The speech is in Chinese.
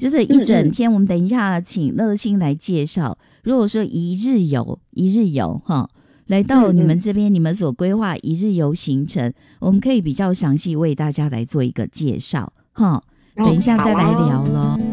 就是一整天，我们等一下请乐馨来介绍。如果说一日游哈，来到你们这边，你们所规划一日游行程，我们可以比较详细为大家来做一个介绍哈。等一下再来聊咯。